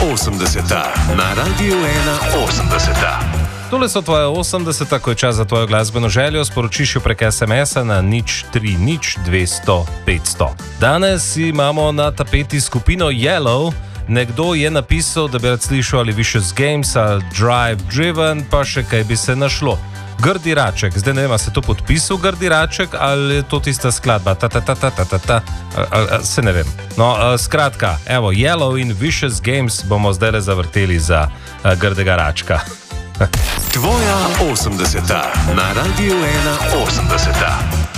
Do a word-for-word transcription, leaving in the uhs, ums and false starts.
osemdeseta na Radiu ena osemdeseta. Tole so tvoje osemdeseta, ko je čas za tvojo glasbeno željo, sporočiš jo prek es em es-a na nič tri nič dvesto petsto. Danes imamo na tapeti skupino Yellow. Nekdo je napisal, da bi rad slišal ali Vicious Games ali Drive Driven, pa še kaj bi se našlo. Grdi raček, zdaj ne vem, se to podpisal Grdi raček ali je to tista skladba, ta ta ta ta ta ta ta, se ne vem. No, skratka, evo, Yellow in Vicious Games bomo zdaj le zavrteli za Grdega račka. Tvoja osemdeseta na Radiu ena osemdeseta.